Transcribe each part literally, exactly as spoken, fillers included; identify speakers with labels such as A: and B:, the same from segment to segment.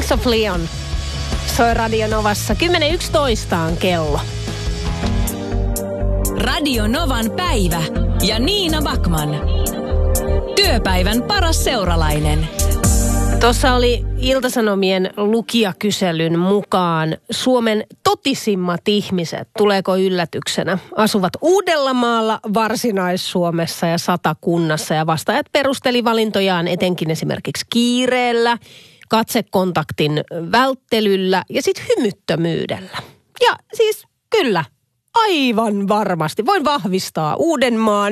A: Kings of Leon soi Radio Novassa. kymmenen yksitoista on kello.
B: Radio Novan päivä ja Niina Backman. Työpäivän paras seuralainen.
A: Tuossa oli Ilta-Sanomien lukijakyselyn mukaan Suomen totisimmat ihmiset, tuleeko yllätyksenä, asuvat Uudellamaalla, Varsinais-Suomessa ja Satakunnassa. Ja vastaajat perusteli valintojaan etenkin esimerkiksi kiireellä, katsekontaktin välttelyllä ja sitten hymyttömyydellä. Ja siis kyllä, aivan varmasti. Voin vahvistaa Uudenmaan.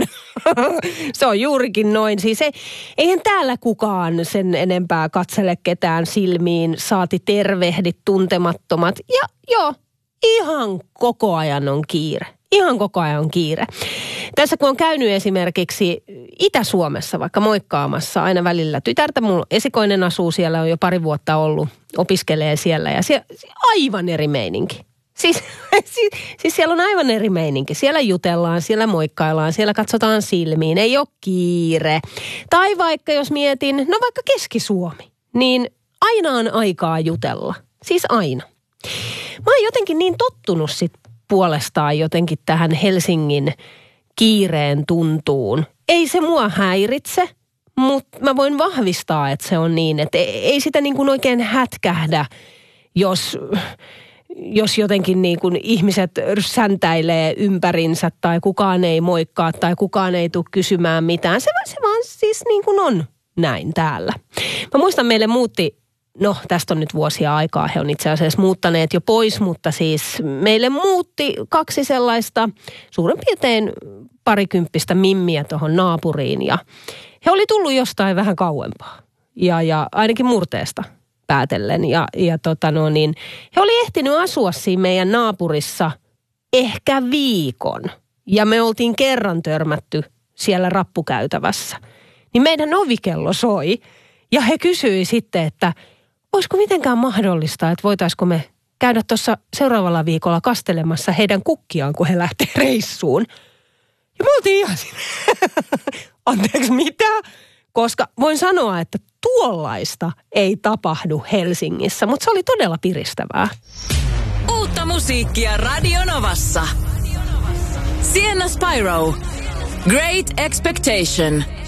A: Se on juurikin noin. Siis ei, eihän täällä kukaan sen enempää katsele ketään silmiin, saati tervehdi tuntemattomat. Ja joo, ihan koko ajan on kiire. Ihan koko ajan on kiire. Tässä kun on käynyt esimerkiksi Itä-Suomessa vaikka moikkaamassa aina välillä. Tytärtä mulla esikoinen asuu siellä, on jo pari vuotta ollut, opiskelee siellä ja siellä aivan eri meininki. Siis, siis, siis siellä on aivan eri meininki. Siellä jutellaan, siellä moikkaillaan, siellä katsotaan silmiin, ei ole kiire. Tai vaikka jos mietin, no vaikka Keski-Suomi, niin aina on aikaa jutella. Siis aina. Mä oon jotenkin niin tottunut sit puolestaan jotenkin tähän Helsingin kiireen tuntuun. Ei se mua häiritse, mutta mä voin vahvistaa, että se on niin, että ei sitä niin kuin oikein hätkähdä, jos... jos jotenkin niin kuin ihmiset säntäilee ympärinsä tai kukaan ei moikkaa tai kukaan ei tule kysymään mitään. Se, se vaan siis niin kuin on näin täällä. Mä muistan, meille muutti, no tästä on nyt vuosia aikaa, he on itse asiassa muuttaneet jo pois, mutta siis meille muutti kaksi sellaista suurin piirtein parikymppistä mimmiä tuohon naapuriin ja he oli tullut jostain vähän kauempaa ja, ja ainakin Murteesta päätellen. Ja, ja tota no niin, he oli ehtinyt asua siinä meidän naapurissa ehkä viikon. Ja me oltiin kerran törmätty siellä rappukäytävässä. Niin meidän ovikello soi. Ja he kysyi sitten, että olisiko mitenkään mahdollista, että voitaisiko me käydä tuossa seuraavalla viikolla kastelemassa heidän kukkiaan, kun he lähtee reissuun. Ja me oltiin ihan siinä. Anteeksi, mitä? Koska voin sanoa, että tuollaista ei tapahdu Helsingissä, mutta se oli todella piristävää.
B: Uutta musiikkia Radio Novassa. Sienna Spyro. Great Expectation.